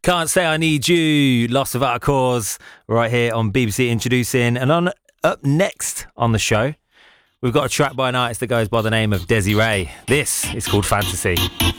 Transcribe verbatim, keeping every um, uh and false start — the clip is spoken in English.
Can't Say I Need You, Lost Without a Cause, right here on B B C Introducing. And on up next on the show, we've got a track by an artist that goes by the name of Desi Ray. This is called Fantasy.